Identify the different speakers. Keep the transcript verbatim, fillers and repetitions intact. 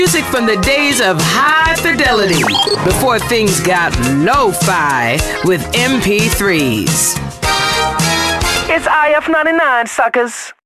Speaker 1: Music from the days of high fidelity, before things got lo-fi with M P threes.
Speaker 2: It's I F ninety-nine, suckers.